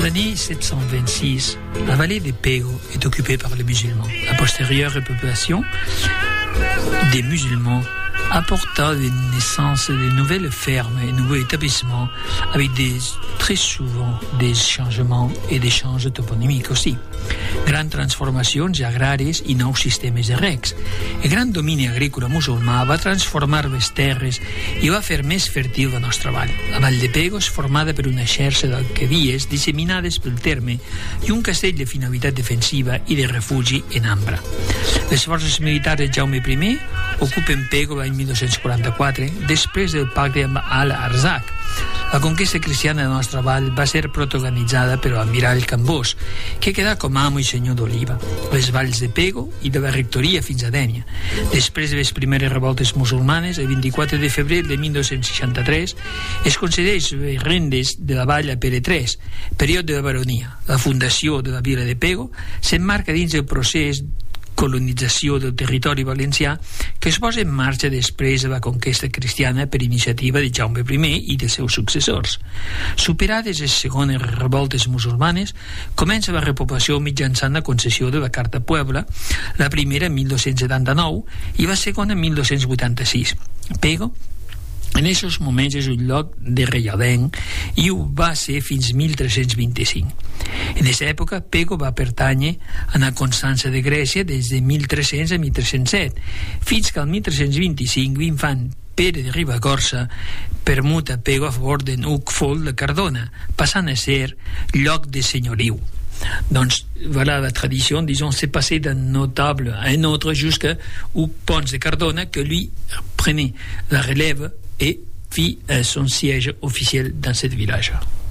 l'année 726, la vallée de Pego est occupée par les musulmans. La postérieure repopulation des musulmans apporta des naissances de nouvelles fermes et nouveaux établissements avec très souvent des changements et des changes toponymiques aussi. Grans transformacions agràries i nous sistemes de regs. El gran domini agrícola musulmà va transformar les terres i va fer més fèrtil la nostra vall. La vall de Pego és formada per una xarxa d'alqueries disseminades pel terme i un castell de finalitat defensiva i de refugi en Ambra. Les forces militars de Jaume I ocupen Pego l'any 1244, després del pacte amb Al-Arzak. La conquesta cristiana de la nostra vall va ser protagonitzada per l'almirall Cambós, que quedà com amo i senyor d'Oliva, les valls de Pego i de la rectoria fins a Dénia. Després de les primeres revoltes musulmanes, el 24 de febrer de 1263, es concedeix les rendes de la vall a Pere III, període de la baronia. La fundació de la vila de Pego s'emmarca dins del procés colonització del territori valencià que es posa en marxa després de la conquesta cristiana per iniciativa de Jaume I i dels seus successors. Superades les segones revoltes musulmanes, comença la repoblació mitjançant la concessió de la Carta Puebla, la primera en 1279 i la segona en 1286. Pego en aquests moments és un lloc de reialenc i ho va ser fins 1325. En aquesta època, Pego va pertànyer a la Constança de Grècia des de 1300 a 1307, fins que al 1325 l'infant Pere de Ribagorça permuta Pego a favor de Hug Fol de Cardona, passant a ser lloc de senyoriu. Donc voilà la tradition, disons, c'est passé d'un notable à un autre jusqu'à Hug Pons de Cardona que lui prenait la relève et fit son siège officiel dans ce village.